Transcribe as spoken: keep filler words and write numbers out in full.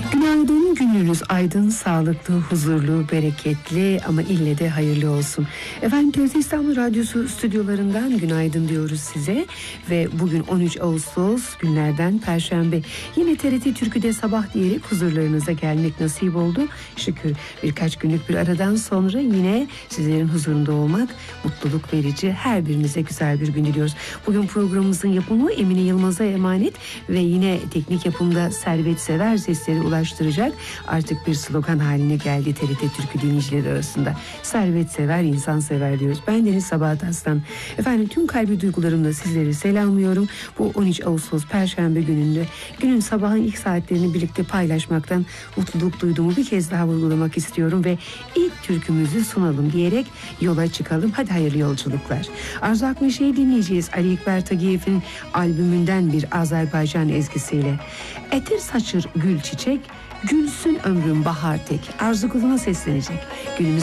Günaydın, gününüz aydın, sağlıklı, huzurlu, bereketli ama ille de hayırlı olsun. Efendim T R T İstanbul Radyosu stüdyolarından günaydın diyoruz size. Ve bugün on üç Ağustos günlerden Perşembe. Yine T R T Türkü'de sabah diyerek huzurlarınıza gelmek nasip oldu. Şükür birkaç günlük bir aradan sonra yine sizlerin huzurunda olmak mutluluk verici. Her birinize güzel bir gün diliyoruz. Bugün programımızın yapımı Emine Yılmaz'a emanet ve yine teknik yapımda Servet Sever sesleri ulaştıracak artık bir slogan haline geldi T R T Türkü dinleyicileri arasında. Servet sever, insan sever diyoruz. Ben Deniz Sabahat Aslan. Efendim tüm kalbi duygularımla sizleri selamlıyorum. Bu on üç Ağustos Perşembe gününde günün sabahın ilk saatlerini birlikte paylaşmaktan mutluluk duyduğumu bir kez daha vurgulamak istiyorum ve ilk türkümüzü sunalım diyerek yola çıkalım. Hadi hayırlı yolculuklar. Arzu Akmeşe'yi dinleyeceğiz. Ali Ekber Tagiyev'in albümünden bir Azerbaycan ezgisiyle. Etir saçır gül çiçek, gülsün ömrüm bahar tek. Arzu Kulun'a seslenecek. Günümüz